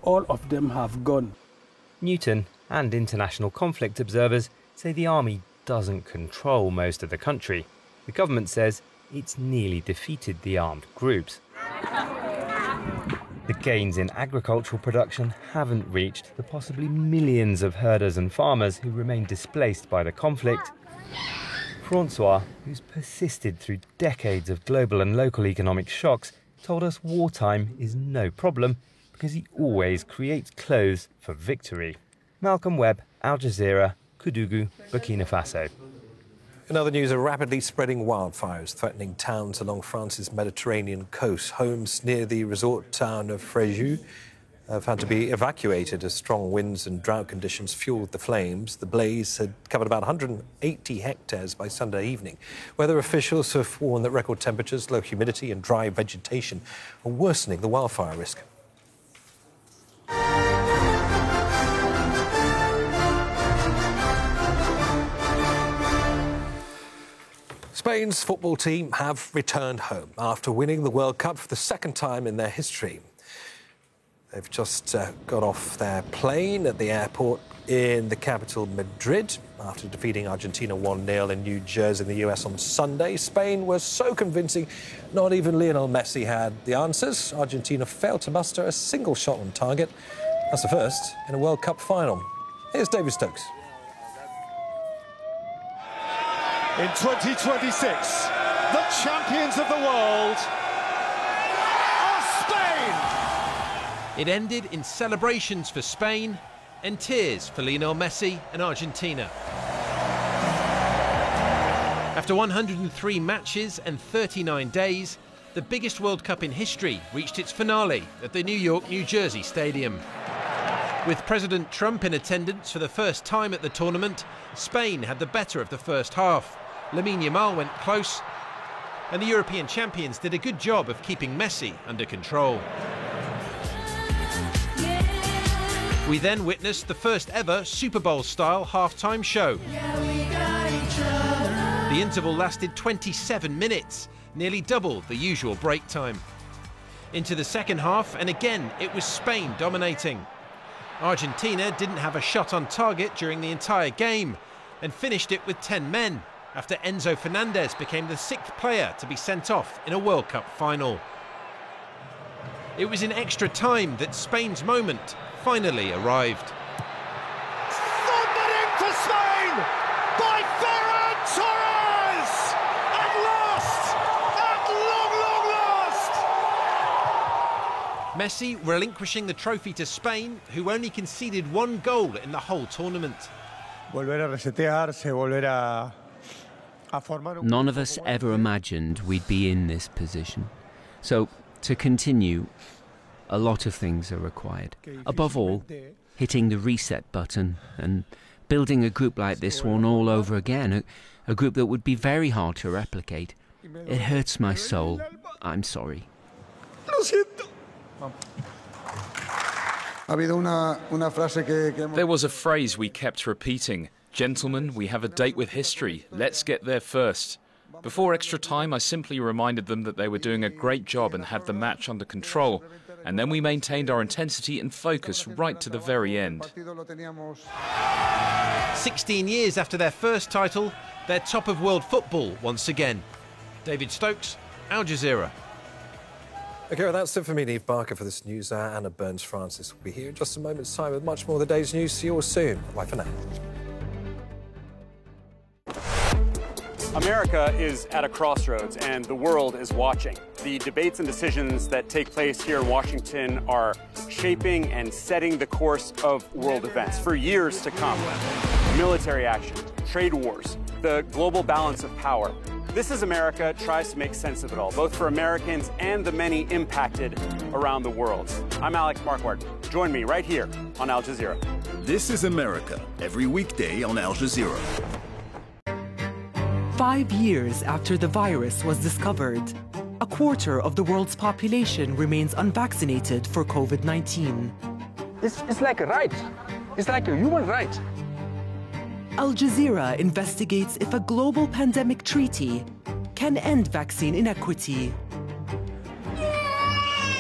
all of them have gone. Newton and international conflict observers say the army doesn't control most of the country. The government says it's nearly defeated the armed groups. The gains in agricultural production haven't reached the possibly millions of herders and farmers who remain displaced by the conflict. Francois, who's persisted through decades of global and local economic shocks, told us wartime is no problem because he always creates clothes for victory. Malcolm Webb, Al Jazeera, Koudougou, Burkina Faso. In other news, rapidly spreading wildfires threatening towns along France's Mediterranean coast. Homes near the resort town of Fréjus have had to be evacuated as strong winds and drought conditions fueled the flames. The blaze had covered about 180 hectares by Sunday evening. Weather officials have warned that record temperatures, low humidity and dry vegetation are worsening the wildfire risk. Spain's football team have returned home after winning the World Cup for the second time in their history. They've just got off their plane at the airport in the capital, Madrid, after defeating Argentina 1-0 in New Jersey in the US on Sunday. Spain was so convincing, not even Lionel Messi had the answers. Argentina failed to muster a single shot on target. That's the first in a World Cup final. Here's David Stokes. In 2026, the champions of the world are Spain! It ended in celebrations for Spain and tears for Lionel Messi and Argentina. After 103 matches and 39 days, the biggest World Cup in history reached its finale at the New York, New Jersey Stadium. With President Trump in attendance for the first time at the tournament, Spain had the better of the first half. Lamine Yamal went close, and the European champions did a good job of keeping Messi under control. We then witnessed the first ever Super Bowl-style halftime show. The interval lasted 27 minutes, nearly double the usual break time. Into the second half, and again it was Spain dominating. Argentina didn't have a shot on target during the entire game and finished it with 10 men after Enzo Fernandez became the 6th player to be sent off in a World Cup final. It was in extra time that Spain's moment finally arrived. Thundered into Spain by Ferran Torres! At last! At long, long last! Messi relinquishing the trophy to Spain, who only conceded 1 goal in the whole tournament. None of us ever imagined we'd be in this position. So, to continue, a lot of things are required. Above all, hitting the reset button and building a group like this one all over again, a group that would be very hard to replicate. It hurts my soul. I'm sorry. There was a phrase we kept repeating. Gentlemen, we have a date with history. Let's get there first. Before extra time, I simply reminded them that they were doing a great job and had the match under control. And then we maintained our intensity and focus right to the very end. 16 years after their first title, they're top of world football once again. David Stokes, Al Jazeera. OK, well, that's it for me, Niamh Barker, for this news. Anna Burns-Francis will be here in just a moment's time with much more of the day's news. See you all soon. Bye for now. America is at a crossroads and the world is watching. The debates and decisions that take place here in Washington are shaping and setting the course of world events for years to come. Military action, trade wars, the global balance of power. This is America tries to make sense of it all, both for Americans and the many impacted around the world. I'm Alex Marquardt. Join me right here on Al Jazeera. This is America, every weekday on Al Jazeera. 5 years after the virus was discovered, a quarter of the world's population remains unvaccinated for COVID-19. It's like a right. It's like a human right. Al Jazeera investigates if a global pandemic treaty can end vaccine inequity